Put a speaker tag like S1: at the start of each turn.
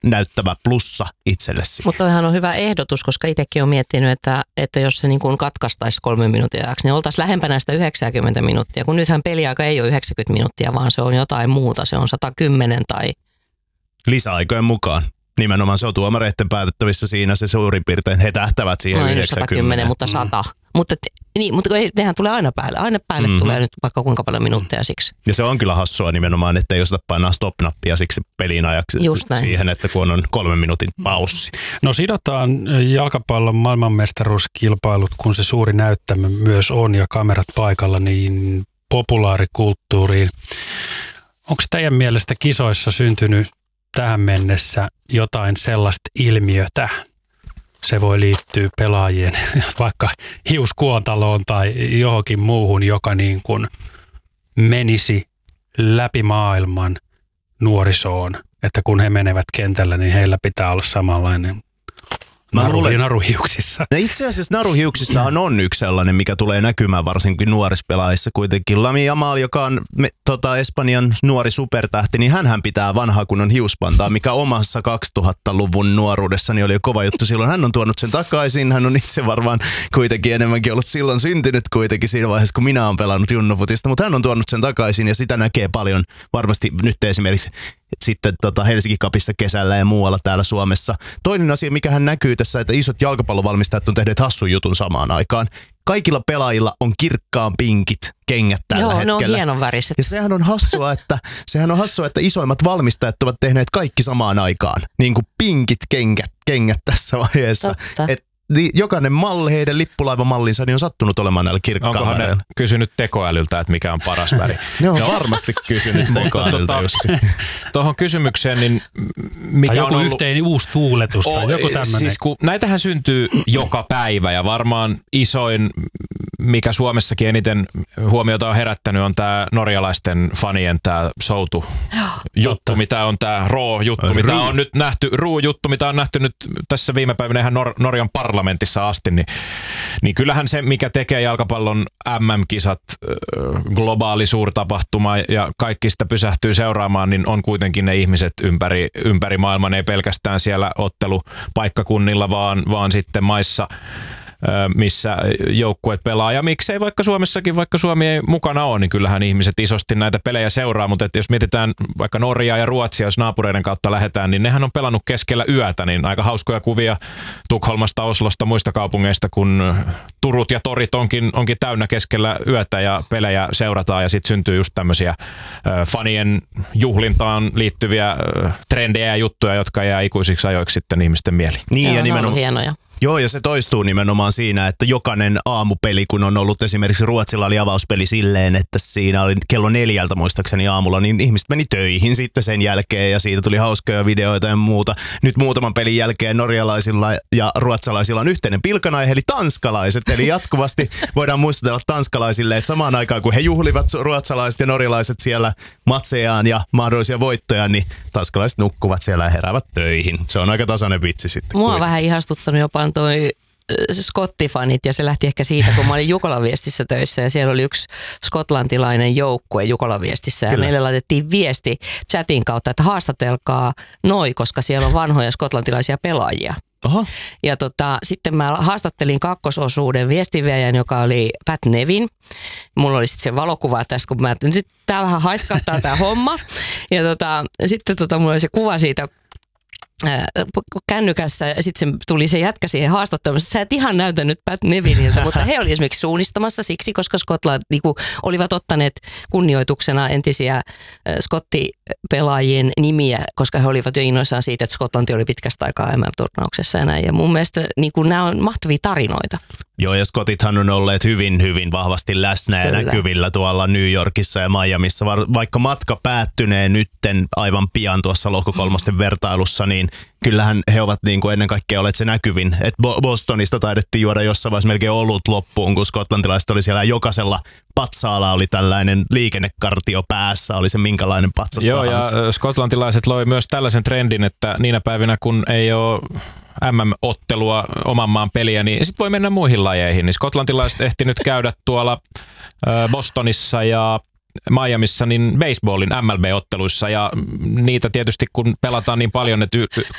S1: näyttävä plussa itsellesi.
S2: Mutta toihan on hyvä ehdotus, koska itsekin olen miettinyt, että jos se niin kuin katkaistaisi 3 minuutin ajaksi, niin oltaisiin lähempänä sitä 90 minuuttia, kun nythän peliaika ei ole 90 minuuttia, vaan se on jotain muuta, se on 110 tai...
S1: Lisäaikojen mukaan. Nimenomaan se on tuomareiden päätettävissä siinä se suurin piirtein. He tähtävät siihen 90.
S2: 110, mutta 100. Mutta nehän tulee aina päälle. Aina päälle tulee nyt vaikka kuinka paljon minuutteja siksi.
S1: Ja se on kyllä hassua nimenomaan, että ei osata painaa stop-nappia siksi pelin ajaksi siihen, että kun on 3 minuutin paussi.
S3: No sidotaan jalkapallon maailmanmestaruuskilpailut, kun se suuri näyttämö myös on ja kamerat paikalla, niin populaarikulttuuriin. Onko teidän mielestä kisoissa syntynyt tähän mennessä jotain sellaista ilmiötä? Se voi liittyä pelaajien vaikka hiuskuontaloon tai johonkin muuhun, joka niin kuin menisi läpi maailman nuorisoon. Että kun he menevät kentällä, niin heillä pitää olla samanlainen naruhiuksissa.
S1: No itse asiassa naruhiuksissahan on yksi sellainen, mikä tulee näkymään varsinkin nuorissa pelaajissa kuitenkin. Lamine Yamal, joka on Espanjan nuori supertähti, niin hänhän pitää vanhaa kunnon hiuspantaa, mikä omassa 2000-luvun nuoruudessani oli jo kova juttu silloin. Hän on tuonut sen takaisin, hän on itse varmaan kuitenkin enemmänkin ollut silloin syntynyt kuitenkin siinä vaiheessa, kun minä olen pelannut junnufutista, mutta hän on tuonut sen takaisin ja sitä näkee paljon varmasti nyt esimerkiksi sitten Helsinki Cupissa kesällä ja muualla täällä Suomessa. Toinen asia, mikä hän näkyy tässä, että isot jalkapallovalmistajat on tehneet hassun jutun samaan aikaan. Kaikilla pelaajilla on kirkkaan pinkit kengät tällä hetkellä.
S2: Joo, ne on hienon väriset.
S1: Ja sehän on hassua, että isoimmat valmistajat ovat tehneet kaikki samaan aikaan. Niin kuin pinkit kengät tässä vaiheessa. Jokainen malli, heidän lippulaivamallinsa, niin on sattunut olemaan näillä kirkkailla.
S4: Onkohan ne kysynyt tekoälyltä, että mikä on paras väri?
S1: Ne on varmasti kysynyt tekoälyltä.
S4: Tuohon kysymykseen, niin mikä
S3: tai joku
S4: on ollut...
S3: yhteen uusi tuuletus tai joku tämmöinen.
S4: Siis näitähän syntyy joka päivä ja varmaan isoin, mikä Suomessakin eniten huomiota on herättänyt, on tämä norjalaisten fanien tämä soutu-juttu, mitä on tämä Raw-juttu, mitä on nyt nähty, Ruu-juttu, mitä on nähty nyt tässä viime päivinä ihan Norjan parlamentissa asti, niin kyllähän se, mikä tekee jalkapallon MM-kisat globaali suurtapahtuma ja kaikki sitä pysähtyy seuraamaan, niin on kuitenkin ne ihmiset ympäri maailman, ei pelkästään siellä ottelupaikkakunnilla, vaan sitten maissa, missä joukkueet pelaa. Ja miksei vaikka Suomessakin, vaikka Suomi ei mukana ole, niin kyllähän ihmiset isosti näitä pelejä seuraa. Mutta jos mietitään vaikka Norjaa ja Ruotsia, jos naapureiden kautta lähdetään, niin nehän on pelannut keskellä yötä. Niin aika hauskoja kuvia Tukholmasta, Oslosta, muista kaupungeista, kun Turut ja torit onkin täynnä keskellä yötä ja pelejä seurataan. Ja sitten syntyy just tämmöisiä fanien juhlintaan liittyviä trendejä ja juttuja, jotka jää ikuisiksi ajoiksi sitten ihmisten mieliin.
S1: Niin, ja
S2: nimenomaan hienoja.
S1: Joo, ja se toistuu nimenomaan siinä, että jokainen aamupeli, kun on ollut esimerkiksi Ruotsilla oli avauspeli silleen, että siinä oli kello 4 muistaakseni aamulla, niin ihmiset meni töihin sitten sen jälkeen ja siitä tuli hauskoja videoita ja muuta. Nyt muutaman pelin jälkeen norjalaisilla ja ruotsalaisilla on yhteinen pilkanaihe, eli tanskalaiset. Eli jatkuvasti voidaan muistutella tanskalaisille, että samaan aikaan kun he juhlivat ruotsalaiset ja norjalaiset siellä matsejaan ja mahdollisia voittoja, niin tanskalaiset nukkuvat siellä ja heräävät töihin. Se on aika tasainen vitsi sitten.
S2: Mua on vähän ihastuttanut jopa toi skottifanit ja se lähti ehkä siitä, kun mä olin Jukolan-viestissä töissä ja siellä oli yksi skotlantilainen joukkue Jukolan-viestissä ja meille laitettiin viesti chatin kautta, että haastatelkaa koska siellä on vanhoja skotlantilaisia pelaajia.
S1: Aha.
S2: Ja sitten mä haastattelin kakkososuuden viestinviejän, joka oli Pat Nevin. Mulla oli sitten se valokuva tässä, kun mä nyt tää vähän haiskahtaa tää homma. Ja sitten mulla oli se kuva siitä kännykässä ja sitten tuli se jätkä siihen haastatteluun. Sä et ihan näytä nyt Pat Neviniltä, mutta he oli esimerkiksi suunnistamassa siksi, koska Skotlanti olivat ottaneet kunnioituksena entisiä skottipelaajien nimiä, koska he olivat jo innoissaan siitä, että Skotlanti oli pitkästä aikaa MM-turnauksessa ja näin. Ja mun mielestä nämä on mahtavia tarinoita.
S1: Joo, ja skotithan on olleet hyvin, hyvin vahvasti läsnä ja näkyvillä tuolla New Yorkissa ja Miamissa. Vaikka matka päättynee nytten aivan pian tuossa lohko-kolmosten vertailussa, niin kyllähän he ovat niin kuin ennen kaikkea olleet se näkyvin. Et Bostonista taidettiin juoda jossain vaiheessa melkein olut loppuun, kun skotlantilaiset oli siellä jokaisella patsaalla oli tällainen liikennekartio päässä, oli se minkälainen patsas
S4: Joo,
S1: tahansa.
S4: ja skotlantilaiset loi myös tällaisen trendin, että niinä päivinä kun ei ole MM-ottelua oman maan peliä, niin sitten voi mennä muihin lajeihin. Niin skotlantilaiset ehti nyt käydä tuolla Bostonissa ja Miamissa niin baseballin MLB-otteluissa ja niitä tietysti kun pelataan niin paljon, että